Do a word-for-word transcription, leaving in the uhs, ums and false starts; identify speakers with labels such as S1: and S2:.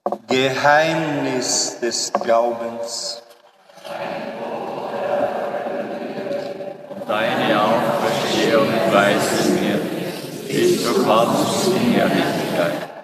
S1: Geheimnis des Glaubens.
S2: Deine Auferstehung preisen wir, bis du kommst in Herrlichkeit.